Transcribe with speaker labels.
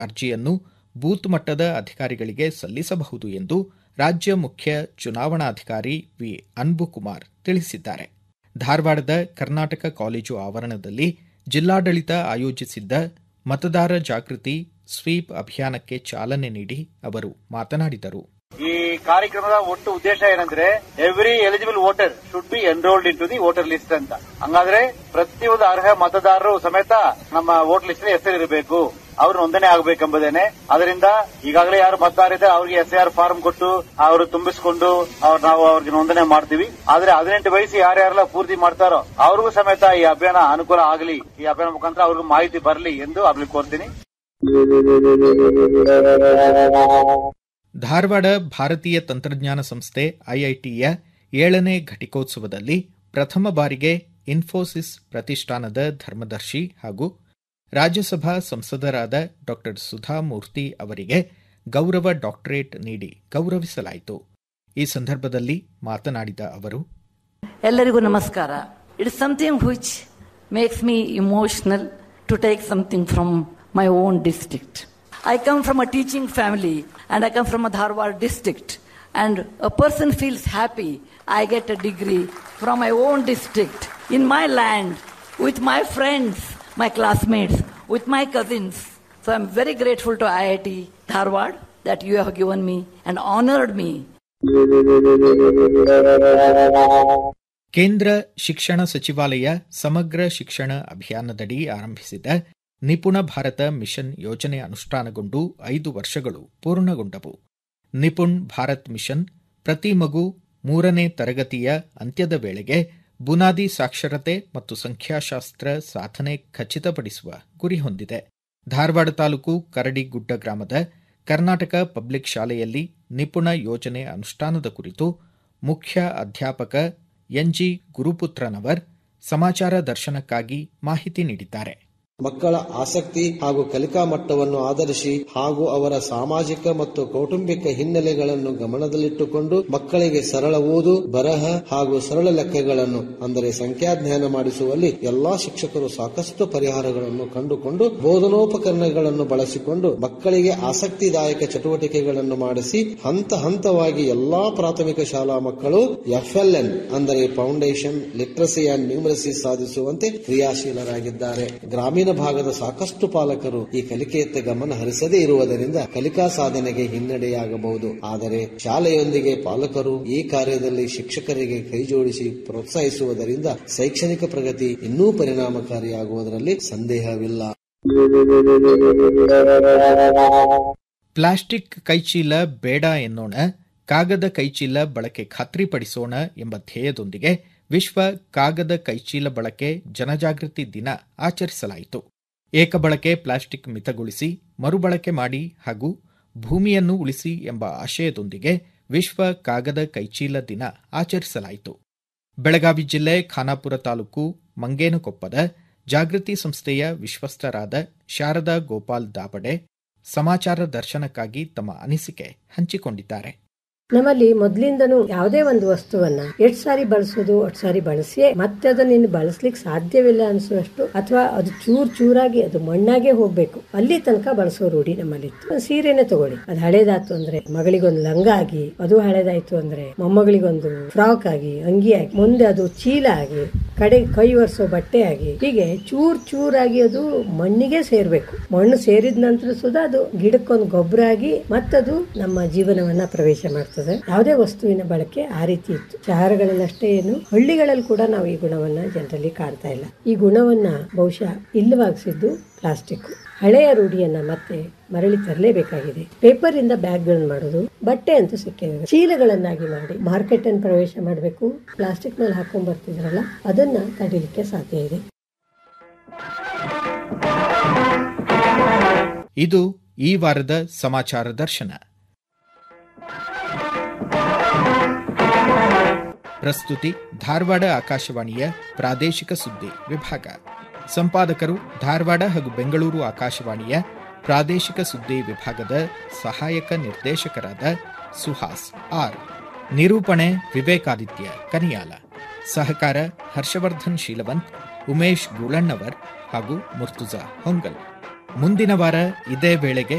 Speaker 1: ಅರ್ಜಿಯನ್ನು ಬೂತ್ ಮಟ್ಟದ ಅಧಿಕಾರಿಗಳಿಗೆ ಸಲ್ಲಿಸಬಹುದು ಎಂದು ರಾಜ್ಯ ಮುಖ್ಯ ಚುನಾವಣಾಧಿಕಾರಿ ವಿ ಅನ್ಬುಕುಮಾರ್ ತಿಳಿಸಿದ್ದಾರೆ. ಧಾರವಾಡದ ಕರ್ನಾಟಕ ಕಾಲೇಜು ಆವರಣದಲ್ಲಿ ಜಿಲ್ಲಾಡಳಿತ ಆಯೋಜಿಸಿದ್ದ ಮತದಾರ ಜಾಗೃತಿ ಸ್ವೀಪ್ ಅಭಿಯಾನಕ್ಕೆ ಚಾಲನೆ ನೀಡಿ ಅವರು ಮಾತನಾಡಿದರು.
Speaker 2: ಈ ಕಾರ್ಯಕ್ರಮದ ಒಟ್ಟು ಉದ್ದೇಶ ಏನಂದ್ರೆ every eligible voter should be enrolled in to the voter list ಅಂತ. ಹಂಗಾದ್ರೆ ಪ್ರತಿಯೊಂದು ಅರ್ಹ ಮತದಾರರು ಸಮೇತ ನಮ್ಮ ವೋಟರ್ ಲಿಸ್ಟ್ ಹೆಸರಿರಬೇಕು, ಅವ್ರು ನೋಂದಣಿ ಆಗಬೇಕೆಂಬುದೇನೆ. ಅದರಿಂದ ಈಗಾಗಲೇ ಯಾರು ಮತದಾರ ಇದ್ದಾರೆ ಅವರಿಗೆ SIR ಫಾರ್ಮ್ ಕೊಟ್ಟು ಅವರು ತುಂಬಿಸಿಕೊಂಡು ನಾವು ಅವ್ರಿಗೆ ನೋಂದಣಿ ಮಾಡ್ತೀವಿ. ಆದ್ರೆ 18 ವಯಸ್ಸು ಯಾರ್ಯಾರೆಲ್ಲ ಪೂರ್ತಿ ಮಾಡ್ತಾರೋ ಅವ್ರಿಗೂ ಸಮೇತ ಈ ಅಭಿಯಾನ ಅನುಕೂಲ ಆಗಲಿ, ಈ ಅಭಿಯಾನ ಮುಖಾಂತರ ಅವ್ರಿಗೂ ಮಾಹಿತಿ ಬರಲಿ ಎಂದು ಅಲ್ಲಿ ಕೋರ್ತೀನಿ.
Speaker 1: ಧಾರವಾಡ ಭಾರತೀಯ ತಂತ್ರಜ್ಞಾನ ಸಂಸ್ಥೆ ಐಐಟಿಯ 7ನೇ ಘಟಿಕೋತ್ಸವದಲ್ಲಿ ಪ್ರಥಮ ಬಾರಿಗೆ ಇನ್ಫೋಸಿಸ್ ಪ್ರತಿಷ್ಠಾನದ ಧರ್ಮದರ್ಶಿ ಹಾಗೂ ರಾಜ್ಯಸಭಾ ಸಂಸದರಾದ ಡಾ ಸುಧಾ ಮೂರ್ತಿ ಅವರಿಗೆ ಗೌರವ ಡಾಕ್ಟರೇಟ್ ನೀಡಿ ಗೌರವಿಸಲಾಯಿತು. ಈ ಸಂದರ್ಭದಲ್ಲಿ ಮಾತನಾಡಿದ ಅವರು,
Speaker 3: ಎಲ್ಲರಿಗೂ ನಮಸ್ಕಾರ. It is something which makes me emotional to take something from my own district. I come from a teaching family and I come from a Dharwad district, and a person feels happy. I get a degree from my own district, in my land, with my friends, my classmates, with my cousins. So I'm very grateful to IIT Dharwad that you have given me and honored me.
Speaker 1: ಕೇಂದ್ರ ಶಿಕ್ಷಣ ಸಚಿವಾಲಯ ಸಮಗ್ರ ಶಿಕ್ಷಣ ಅಭಿಯಾನದಡಿ ಆರಂಭಿಸಿದ ನಿಪುಣ Bharat mission ಯೋಜನೆ ಅನುಷ್ಠಾನಗೊಂಡು 5 ವರ್ಷಗಳು ಪೂರ್ಣಗೊಂಡವು. ನಿಪುಣ್ ಭಾರತ್ ಮಿಷನ್ ಪ್ರತಿ ಮಗು 3ನೇ ತರಗತಿಯ ಅಂತ್ಯದ ವೇಳೆಗೆ ಬುನಾದಿ ಸಾಕ್ಷರತೆ ಮತ್ತು ಸಂಖ್ಯಾಶಾಸ್ತ್ರ ಸಾಧನೆ ಖಚಿತಪಡಿಸುವ ಗುರಿ ಹೊಂದಿದೆ. ಧಾರವಾಡ ತಾಲೂಕು ಕರಡಿಗುಡ್ಡ ಗ್ರಾಮದ ಕರ್ನಾಟಕ ಪಬ್ಲಿಕ್ ಶಾಲೆಯಲ್ಲಿ ನಿಪುಣ ಯೋಜನೆ ಅನುಷ್ಠಾನದ ಕುರಿತು ಮುಖ್ಯ ಅಧ್ಯಾಪಕ ಎನ್ಜಿ ಗುರುಪುತ್ರನವರ್ ಸಮಾಚಾರ ದರ್ಶನಕ್ಕಾಗಿ ಮಾಹಿತಿ ನೀಡಿದ್ದಾರೆ.
Speaker 4: ಮಕ್ಕಳ ಆಸಕ್ತಿ ಹಾಗೂ ಕಲಿಕಾ ಮಟ್ಟವನ್ನು ಆಧರಿಸಿ ಹಾಗೂ ಅವರ ಸಾಮಾಜಿಕ ಮತ್ತು ಕೌಟುಂಬಿಕ ಹಿನ್ನೆಲೆಗಳನ್ನು ಗಮನದಲ್ಲಿಟ್ಟುಕೊಂಡು ಮಕ್ಕಳಿಗೆ ಸರಳ ಓದು, ಬರಹ ಹಾಗೂ ಸರಳ ಲೆಕ್ಕಗಳನ್ನು ಅಂದರೆ ಸಂಖ್ಯಾಜ್ಞಾನ ಮಾಡಿಸುವಲ್ಲಿ ಎಲ್ಲಾ ಶಿಕ್ಷಕರು ಸಾಕಷ್ಟು ಪರಿಹಾರಗಳನ್ನು ಕಂಡುಕೊಂಡು ಬೋಧನೋಪಕರಣಗಳನ್ನು ಬಳಸಿಕೊಂಡು ಮಕ್ಕಳಿಗೆ ಆಸಕ್ತಿದಾಯಕ ಚಟುವಟಿಕೆಗಳನ್ನು ಮಾಡಿಸಿ ಹಂತ ಹಂತವಾಗಿ ಎಲ್ಲಾ ಪ್ರಾಥಮಿಕ ಶಾಲಾ ಮಕ್ಕಳು FLN ಅಂದರೆ ಫೌಂಡೇಶನ್ ಲಿಟ್ರಸಿ ಅಂಡ್ ನ್ಯೂಮರಸಿ ಸಾಧಿಸುವಂತೆ ಕ್ರಿಯಾಶೀಲರಾಗಿದ್ದಾರೆ. ಗ್ರಾಮೀಣ ಭಾಗದ ಸಾಕಷ್ಟು ಪಾಲಕರು ಈ ಕಲಿಕೆಯತ್ತ ಗಮನ ಹರಿಸದೇ ಇರುವುದರಿಂದ ಕಲಿಕಾ ಸಾಧನೆಗೆ ಹಿನ್ನಡೆಯಾಗಬಹುದು. ಆದರೆ ಶಾಲೆಯೊಂದಿಗೆ ಪಾಲಕರು ಈ ಕಾರ್ಯದಲ್ಲಿ ಶಿಕ್ಷಕರಿಗೆ ಕೈಜೋಡಿಸಿ ಪ್ರೋತ್ಸಾಹಿಸುವುದರಿಂದ ಶೈಕ್ಷಣಿಕ ಪ್ರಗತಿ ಇನ್ನೂ ಪರಿಣಾಮಕಾರಿಯಾಗುವುದರಲ್ಲಿ ಸಂದೇಹವಿಲ್ಲ.
Speaker 1: ಪ್ಲಾಸ್ಟಿಕ್ ಕೈಚೀಲ ಬೇಡ ಎನ್ನೋಣ, ಕಾಗದ ಕೈಚೀಲ ಬಳಕೆ ಖಾತ್ರಿಪಡಿಸೋಣ ಎಂಬ ಧ್ಯೇಯದೊಂದಿಗೆ ವಿಶ್ವ ಕಾಗದ ಕೈಚೀಲ ಬಳಕೆ ಜನಜಾಗೃತಿ ದಿನ ಆಚರಿಸಲಾಯಿತು. ಏಕಬಳಕೆ ಪ್ಲಾಸ್ಟಿಕ್ ಮಿತಗೊಳಿಸಿ ಮರುಬಳಕೆ ಮಾಡಿ ಹಾಗೂ ಭೂಮಿಯನ್ನು ಉಳಿಸಿ ಎಂಬ ಆಶಯದೊಂದಿಗೆ ವಿಶ್ವ ಕಾಗದ ಕೈಚೀಲ ದಿನ ಆಚರಿಸಲಾಯಿತು. ಬೆಳಗಾವಿ ಜಿಲ್ಲೆ ಖಾನಾಪುರ ತಾಲೂಕು ಮಂಗೇನಕೊಪ್ಪದ ಜಾಗೃತಿ ಸಂಸ್ಥೆಯ ವಿಶ್ವಸ್ತರಾದ ಶಾರದಾ ಗೋಪಾಲ್ ದಾಬಡೆ ಸಮಾಚಾರ ದರ್ಶನಕ್ಕಾಗಿ ತಮ್ಮ ಅನಿಸಿಕೆ ಹಂಚಿಕೊಂಡಿದ್ದಾರೆ.
Speaker 5: ನಮ್ಮಲ್ಲಿ ಮೊದಲಿಂದನೂ ಯಾವುದೇ ಒಂದು ವಸ್ತುವನ್ನ ಎಷ್ಟು ಸಾರಿ ಬಳಸೋದು ಅಷ್ಟು ಸಾರಿ ಬಳಸಿ ಮತ್ತೆ ಅದನ್ನ ಇನ್ನು ಬಳಸ್ಲಿಕ್ಕೆ ಸಾಧ್ಯವಿಲ್ಲ ಅನ್ಸುವಷ್ಟು ಅಥವಾ ಅದು ಚೂರಾಗಿ ಅದು ಮಣ್ಣಾಗೆ ಹೋಗ್ಬೇಕು ಅಲ್ಲಿ ತನಕ ಬಳಸೋ ರೂಢಿ ನಮ್ಮಲ್ಲಿತ್ತು. ಸೀರೆನೆ ತಗೊಳ್ಳಿ, ಅದು ಹಳೇದಾಯ್ತು ಅಂದ್ರೆ ಮಗಳಿಗೊಂದು ಲಂಗ ಆಗಿ, ಅದು ಹಳೇದಾಯ್ತು ಅಂದ್ರೆ ಮೊಮ್ಮಗಳಿಗೊಂದು ಫ್ರಾಕ್ ಆಗಿ, ಅಂಗಿ ಆಗಿ, ಮುಂದೆ ಅದು ಚೀಲ ಆಗಿ, ಕಡೆ ಕೈ ಒರೆಸೋ ಬಟ್ಟೆ ಆಗಿ, ಹೀಗೆ ಚೂರಾಗಿ ಅದು ಮಣ್ಣಿಗೆ ಸೇರ್ಬೇಕು. ಮಣ್ಣು ಸೇರಿದ ನಂತರ ಸುಧಾ ಅದು ಗಿಡಕ್ಕೊಂದು ಗೊಬ್ಬರ ಆಗಿ ಮತ್ತದು ನಮ್ಮ ಜೀವನವನ್ನ ಪ್ರವೇಶ ಮಾಡ್ತದೆ. ಯಾವುದೇ ವಸ್ತುವಿನ ಬಳಕೆ ಆ ರೀತಿ ಇತ್ತು. ಶಹರಗಳಲ್ಲಷ್ಟೇ ಏನು, ಹಳ್ಳಿಗಳಲ್ಲಿ ಕೂಡ ನಾವು ಈ ಗುಣವನ್ನ ಜನರಲ್ಲಿ ಕಾಣ್ತಾ ಇಲ್ಲ. ಈ ಗುಣವನ್ನ ಬಹುಶಃ ಇಲ್ಲವಾಗಿಸಿದ್ದು ಪ್ಲಾಸ್ಟಿಕ್. ಹಳೆಯ ರೂಢಿಯನ್ನ ಮತ್ತೆ ಮರಳಿ ತರಲೇಬೇಕಾಗಿದೆ. ಪೇಪರ್ ಇಂದ ಬ್ಯಾಗ್ಗಳನ್ನು ಮಾಡೋದು, ಬಟ್ಟೆ ಅಂತೂ ಸಿಕ್ಕಿದೆ, ಚೀಲಗಳನ್ನಾಗಿ ಮಾಡಿ ಮಾರ್ಕೆಟ್ ಅನ್ನು ಪ್ರವೇಶ ಮಾಡಬೇಕು. ಪ್ಲಾಸ್ಟಿಕ್ ನಲ್ಲಿ ಹಾಕೊಂಡ್ ಬರ್ತಿದ್ರಲ್ಲ ಅದನ್ನ ತಡಿಲಿಕ್ಕೆ ಸಾಧ್ಯ ಇದೆ.
Speaker 1: ಇದು ಈ ವಾರದ ಸಮಾಚಾರ ದರ್ಶನ. ಪ್ರಸ್ತುತಿ ಧಾರವಾಡ ಆಕಾಶವಾಣಿಯ ಪ್ರಾದೇಶಿಕ ಸುದ್ದಿ ವಿಭಾಗ. ಸಂಪಾದಕರು ಧಾರವಾಡ ಹಾಗೂ ಬೆಂಗಳೂರು ಆಕಾಶವಾಣಿಯ ಪ್ರಾದೇಶಿಕ ಸುದ್ದಿ ವಿಭಾಗದ ಸಹಾಯಕ ನಿರ್ದೇಶಕರಾದ ಸುಹಾಸ್ ಆರ್. ನಿರೂಪಣೆ ವಿವೇಕಾದಿತ್ಯ ಕನಿಯಾಲ. ಸಹಕಾರ ಹರ್ಷವರ್ಧನ್ ಶೀಲವಂತ್, ಉಮೇಶ್ ಗೂಳಣ್ಣವರ್ ಹಾಗೂ ಮುರ್ತುಜಾ ಹೊಂಗಲ್. ಮುಂದಿನ ವಾರ ಇದೇ ವೇಳೆಗೆ